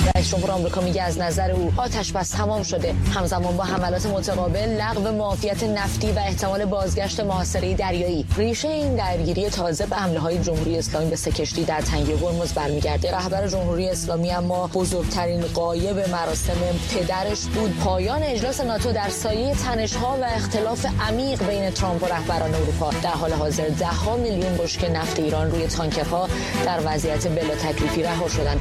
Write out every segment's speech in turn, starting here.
رئیس جمهور آمریکا میگه از نظر او آتش بس تمام شده. همزمان با حملات متقابل، لغو معافیت نفتی و احتمال بازگشت محاصره دریایی، ریشه این درگیری تازه به حمله‌های جمهوری اسلامی به 3 کشتی در تنگه هرمز برمیگرده. رهبر جمهوری اسلامی اما بزرگترین غایب مراسم پدرش بود پایان اجلاس ناتو در سایه تنش‌ها و اختلاف عمیق بین ترامپ و رهبران اروپا. در حال حاضر 10 میلیون بشکه نفت ایران روی تانکرها در وضعیت بلا تکلیفی رها شدند.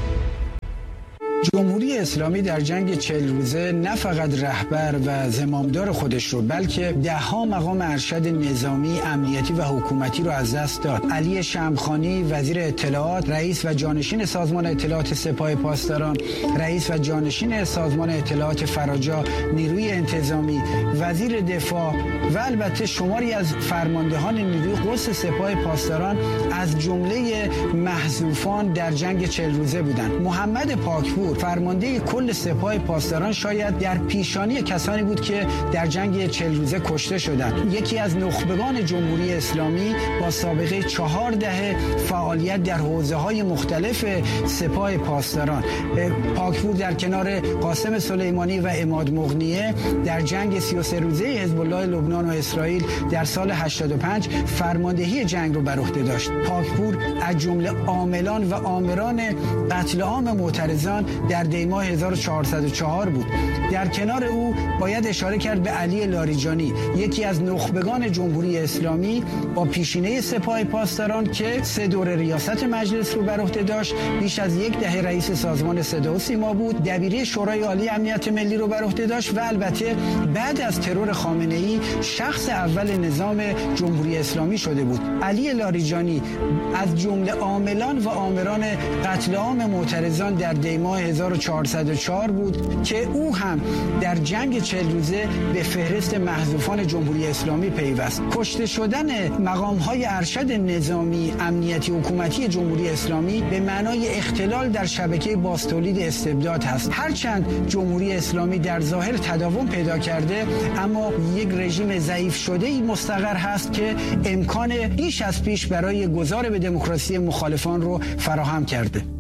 جمهوری اسلامی در جنگ 40 روزه نه فقط رهبر و زمامدار خودش رو، بلکه 10 مقام ارشد نظامی، امنیتی و حکومتی رو از دست داد. علی شمخانی وزیر اطلاعات، رئیس و جانشین سازمان اطلاعات سپاه پاسداران، رئیس و جانشین سازمان اطلاعات فراجا نیروی انتظامی، وزیر دفاع و البته شماری از فرماندهان نیروی قدس سپاه پاسداران از جمله محذوفان در جنگ 40 روزه بودند. محمد پاکپور فرمانده کل سپاه پاسداران شاید در پیشانی کسانی بود که در جنگ 40 روزه کشته شدند. یکی از نخبگان جمهوری اسلامی با سابقه 4 دهه فعالیت در حوزه‌های مختلف سپاه پاسداران. پاکپور در کنار قاسم سلیمانی و عماد مغنیه در جنگ 33 روزه حزب الله لبنان و اسرائیل در سال 85 فرماندهی جنگ رو بر عهده داشت. پاکپور از جمله عاملان و آمران قتل عام معترضان در دیماه 1404 بود. در کنار او باید اشاره کرد به علی لاریجانی، یکی از نخبگان جمهوری اسلامی با پیشینه سپاه پاسداران که 3 دوره ریاست مجلس رو بر عهده داشت، بیش از 1 دهه رئیس سازمان صدا و سیما بود، دبیری شورای عالی امنیت ملی رو بر عهده داشت و البته بعد از ترور خامنه‌ای شخص اول نظام جمهوری اسلامی شده بود. علی لاریجانی از جمله عاملان و آمران قتل عام معترضان در دیماه 1404 بود که او هم در جنگ 40 روزه به فهرست محذوفان جمهوری اسلامی پیوست. کشته شدن مقام‌های ارشد نظامی، امنیتی، حکومتی جمهوری اسلامی به معنای اختلال در شبکه بازتولید استبداد هست. هرچند جمهوری اسلامی در ظاهر تداوم پیدا کرده، اما یک رژیم ضعیف شده‌ای مستقر هست که امکان بیش از پیش برای گذار به دموکراسی مخالفان رو فراهم کرده.